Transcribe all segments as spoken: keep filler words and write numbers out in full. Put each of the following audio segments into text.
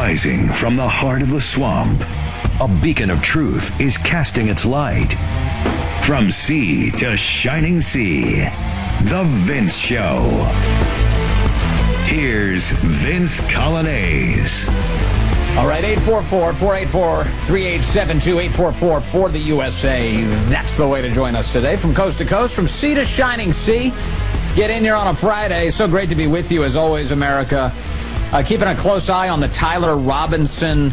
Rising from the heart of the swamp, a beacon of truth is casting its light. From sea to shining sea, The Vince Show. Here's Vince Coglianese. All right, eight four four, four eight four, three eight seven two, eight four four for the U S A. That's the way to join us today. From coast to coast, from sea to shining sea. Get in here on a Friday. So great to be with you, as always, America. Uh, keeping a close eye on the Tyler Robinson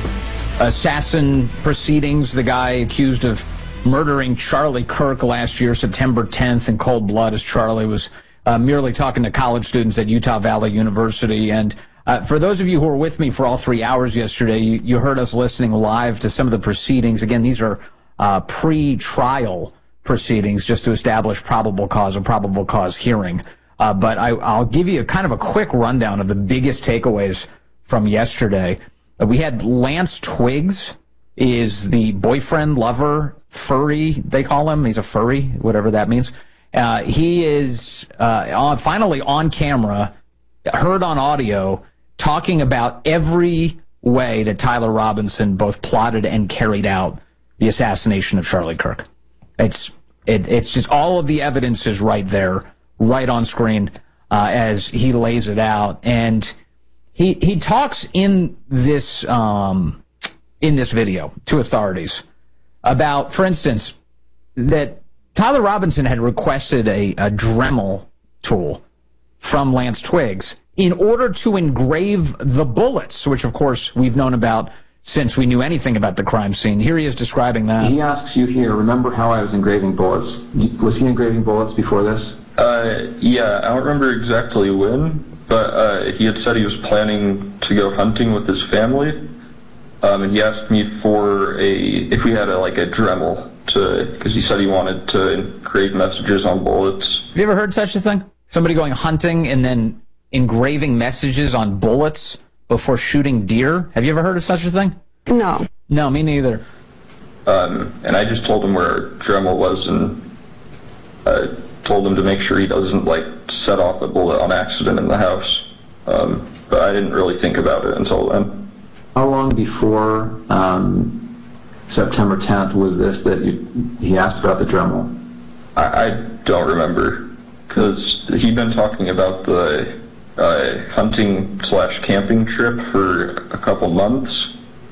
assassin proceedings, the guy accused of murdering Charlie Kirk last year, September tenth, in cold blood, as Charlie was uh, merely talking to college students at Utah Valley University. And uh, for those of you who were with me for all three hours yesterday, you, you heard us listening live to some of the proceedings. Again, these are uh, pre-trial proceedings just to establish probable cause, a probable cause hearing. Uh, but I, I'll give you a kind of a quick rundown of the biggest takeaways from yesterday. Uh, we had Lance Twiggs, is the boyfriend, lover, furry, they call him. He's a furry, whatever that means. Uh, he is uh, on, finally on camera, heard on audio, talking about every way that Tyler Robinson both plotted and carried out the assassination of Charlie Kirk. It's it, it's just all of the evidence is right there, right on screen uh, as he lays it out. And he he talks in this um, in this video to authorities about, for instance, that Tyler Robinson had requested a, a Dremel tool from Lance Twiggs in order to engrave the bullets, which, of course, we've known about since we knew anything about the crime scene. Here he is describing that. He asks you here, remember how I was engraving bullets? Was he engraving bullets before this? Uh, yeah, I don't remember exactly when, but uh, he had said he was planning to go hunting with his family, um, and he asked me for a, if we had a, like a Dremel, to, because he said he wanted to engrave messages on bullets. Have you ever heard such a thing? Somebody going hunting and then engraving messages on bullets before shooting deer? Have you ever heard of such a thing? No. No, me neither. Um, and I just told him where Dremel was, and I told him to make sure he doesn't, like, set off a bullet on accident in the house. Um, but I didn't really think about it until then. How long before um, September tenth was this that you, he asked about the Dremel? I, I don't remember, because he'd been talking about the uh, hunting slash camping trip for a couple months,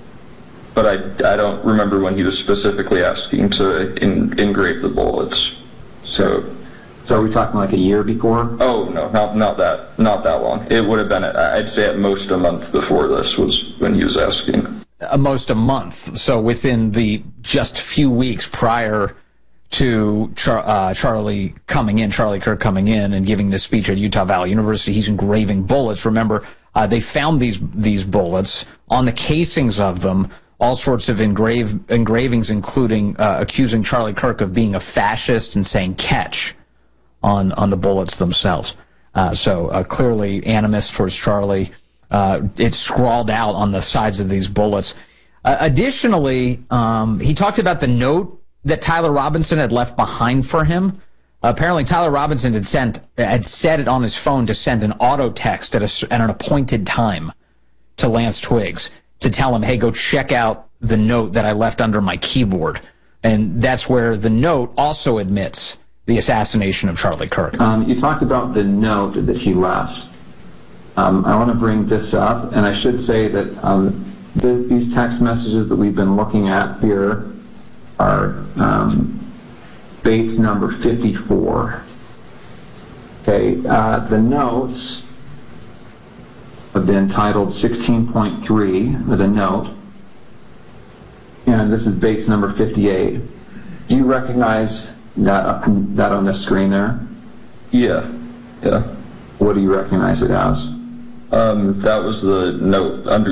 but I, I don't remember when he was specifically asking to in, engrave the bullets. So, so are we talking like a year before? Oh no, not not that not that long. It would have been, I'd say, at most a month before this was when he was asking. Almost a month, so within the just few weeks prior to Char- uh, Charlie coming in, Charlie Kirk coming in and giving this speech at Utah Valley University, he's engraving bullets. Remember, uh, they found these these bullets on the casings of them, all sorts of engrave engravings, including uh, accusing Charlie Kirk of being a fascist and saying "catch" on on the bullets themselves. Uh, so uh, clearly animus towards Charlie. Uh, it's scrawled out on the sides of these bullets. Uh, additionally, um, he talked about the note that Tyler Robinson had left behind for him. Uh, apparently, Tyler Robinson had sent had set it on his phone to send an auto text at, a, at an appointed time to Lance Twiggs to tell him, hey, go check out the note that I left under my keyboard. And that's where the note also admits the assassination of Charlie Kirk. Um, you talked about the note that he left. Um, I want to bring this up, and I should say that um, th- these text messages that we've been looking at here are um, Bates number fifty-four. Okay, uh, the notes have been titled sixteen point three with a note, and this is Bates number fifty-eight. Do you recognize that uh, that on the screen there? Yeah, yeah. What do you recognize it as? Um, that was the note under